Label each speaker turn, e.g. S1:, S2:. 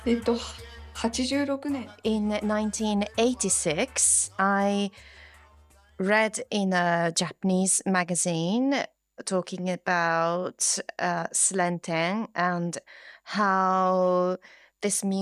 S1: 86年。
S2: In 1986, I read in a Japanese magazine talking about Slenten and how this